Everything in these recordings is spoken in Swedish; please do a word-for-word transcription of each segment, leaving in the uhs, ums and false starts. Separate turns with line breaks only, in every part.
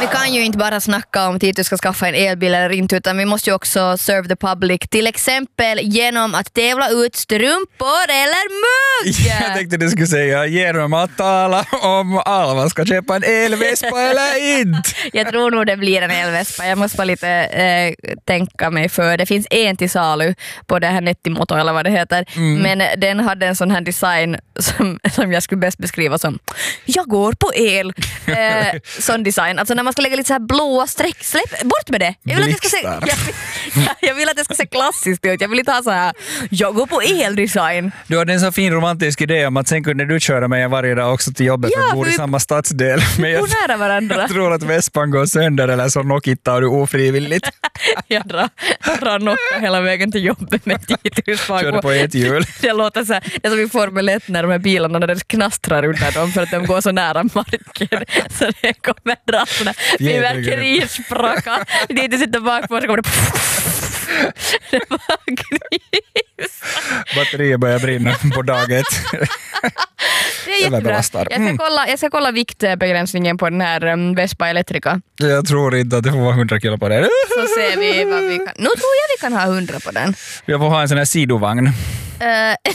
vi kan ju inte bara snacka om att du ska skaffa en elbil eller inte, utan vi måste ju också serve the public, till exempel genom att tävla ut strumpor eller mugg.
Jag tänkte du skulle säga genom att tala om Alva ska köpa en elvespa eller inte.
Jag tror nog det blir en elvespa. Jag måste bara lite eh, tänka mig för. Det finns en till salu på det här Nettimoto eller vad det heter. Mm. Men den hade en sån här design som, som jag skulle bäst beskriva som jag går på el. Eh, sån design. Alltså när man ska lägga lite så här blåa streck. Släpp bort med det. Jag vill, att det ska se, jag, jag vill att det ska se klassiskt ut. Jag vill inte ha så här jag går på el-design.
Du hade en så fin romantisk idé om att sen kunde du köra mig varje dag också till jobbet,
ja,
för att bo i samma stadsdel. Men jag,
nära varandra.
jag tror att vespan går sönder eller så knockittar du ofrivilligt.
Jag drar, drar nocka hela vägen till jobbet med tiotusen.
Kör på ett hjul.
Det låter så här, det är som i Formel ett när de här bilarna när det knastrar under dem för att de går så nära marken. Så det kommer dra sådana fyrverkerispraka. Det är inte sitter bak på så kommer det det var gris.
Batteriet börjar brinna på daget.
Det är jättebra. Jag ska, kolla, jag ska kolla viktbegränsningen på den här um, Vespa Electrica.
Jag tror inte att det får vara hundra kilo på den.
Så ser vi vad vi kan. Nu tror jag vi kan ha hundra på den.
Jag får ha en sån här sidovagn.
Uh,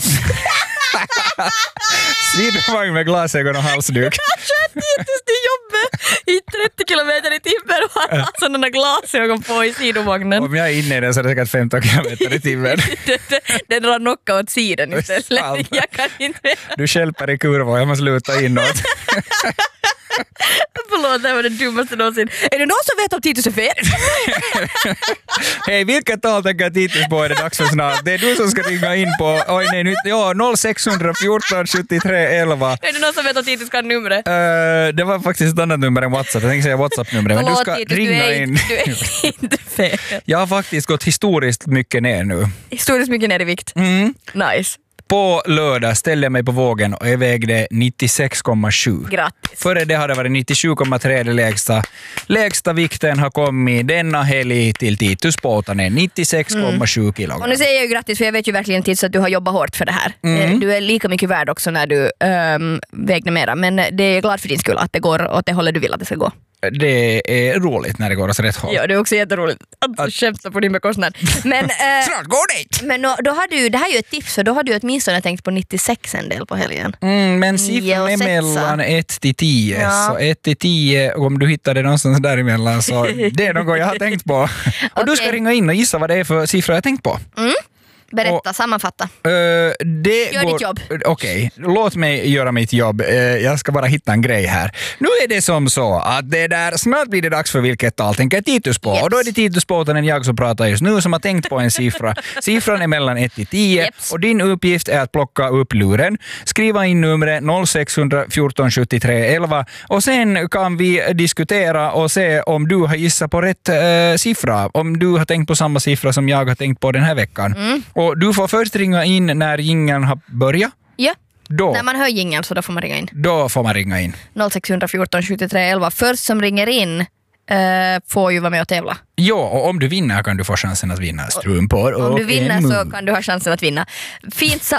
sidovagn med glasögon och halsduk.
Jag kör hittills till jobbet i trettio kilometer i timmen och har sådana glasögon på i sidovagnen.
Om jag är inne i den så är det säkert femton kilometer i timmen.
Den drar nocka åt sidan istället. Jag kan inte.
Du skälper i kurva och jag måste luta inåt.
Förlåt, det var det dummaste någonsin. Är det någon som vet om Titus är fel?
Hej, vilket tal tänker Titus på är det dags för snart? Det är du som ska ringa in på oj nej, nu, ja, noll sex ett fyra sjuttiotre elva.
Är det någon som vet om Titus kan numret?
Uh, det var faktiskt ett annat nummer än WhatsApp. Jag tänkte säga WhatsApp-numret. Men
Förlåt,
du ska
Titus,
ringa
du är,
in.
Du är inte fel.
Jag har faktiskt gått historiskt mycket ner nu.
Historiskt mycket ner i vikt?
Mm.
Nice.
På lördag ställde jag mig på vågen och jag vägde nittiosex komma sju.
Grattis.
Före det hade varit nittiosju komma tre, det lägsta. Lägsta vikten har kommit denna helg till Titus Poutanen, nittiosex komma sju kilogram.
Och nu säger jag ju grattis, för jag vet ju verkligen Titus att du har jobbat hårt för det här. Mm. Du är lika mycket värd också när du um, vägde mera. Men det är glad för din skull att det går åt det hållet du vill att det ska gå.
Det är roligt när det går åt rätt håll.
Ja, det är också jätteroligt att, att kämpa på din bekostnad. Men, eh,
snart går det!
Men då, då har du, det här är ju ett tips, för då har du åtminstone tänkt på nittiosex en del på helgen.
Mm, men siffran är mellan ett till tio. Ja. Så ett till tio, om du hittar det någonstans däremellan så det är något jag har tänkt på. Och okay. Du ska ringa in och gissa vad det är för siffror jag har tänkt på. Mm.
Berätta, och, sammanfatta.
Uh, det
Gör
går,
ditt jobb.
Okej, okay. Låt mig göra mitt jobb. Uh, jag ska bara hitta en grej här. Nu är det som så att det där, snart blir det dags för vilket tal tänker Titus på. Yes. Och då är det Titus Poutanen, jag som pratar just nu, som har tänkt på en siffra. Siffran är mellan ett till tio. Yes. Och din uppgift är att plocka upp luren. Skriva in numret noll sex ett fyra sjuttiotre elva. Och sen kan vi diskutera och se om du har gissat på rätt uh, siffra. Om du har tänkt på samma siffra som jag har tänkt på den här veckan. Mm. Och du får först ringa in när jingeln har börjat.
Ja,
då,
när man hör jingeln så då får man ringa in.
Då får man ringa in.
noll sex ett fyra sjuttiotre elva. Först som ringer in uh, får ju vara med och tävla.
Ja, och om du vinner kan du få chansen att vinna strumpor.
Om du vinner så kan du ha chansen att vinna. Fint sagt.